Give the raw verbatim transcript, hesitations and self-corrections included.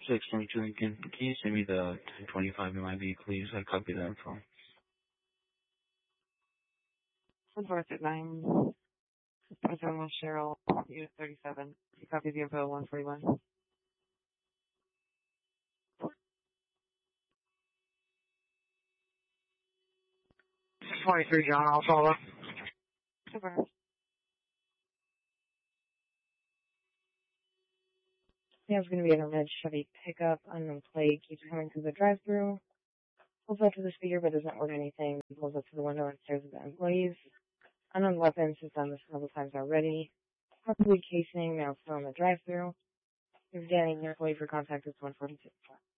six twenty-two Lincoln. Can you send me the ten twenty-five M I V, please? I copied that info. Fourth at nine. President Will Cheryl, Unit thirty-seven. You copy the info one forty-one. twenty-three, John, I'll follow. Super. Yeah, it's going to be a red Chevy pickup, unknown plate, keeps coming through the drive-thru. Pulls up to the speaker but doesn't order anything. Pulls up to the window and stares at the employees. Unknown weapons, has done this a couple times already. Probably casing, now still in the drive-thru. If you're getting your employee for contact, it's one forty-two.